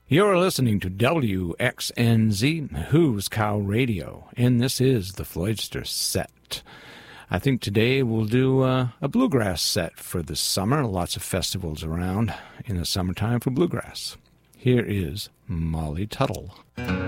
You're listening to WXNZ, Who's Cow Radio, and this is the Floydster set. I think today we'll do a bluegrass set for the summer. Lots of festivals around in the summertime for bluegrass. Here is Molly Tuttle.